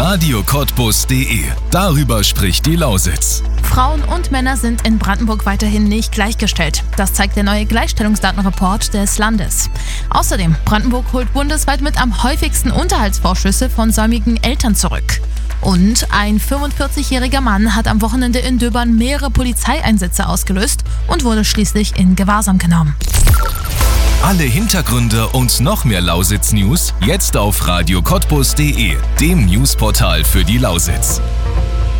radiocottbus.de. Darüber spricht die Lausitz. Frauen und Männer sind in Brandenburg weiterhin nicht gleichgestellt. Das zeigt der neue Gleichstellungsdatenreport des Landes. Außerdem, Brandenburg holt bundesweit mit am häufigsten Unterhaltsvorschüsse von säumigen Eltern zurück. Und ein 45-jähriger Mann hat am Wochenende in Döbern mehrere Polizeieinsätze ausgelöst und wurde schließlich in Gewahrsam genommen. Alle Hintergründe und noch mehr Lausitz-News jetzt auf radiocottbus.de, dem Newsportal für die Lausitz.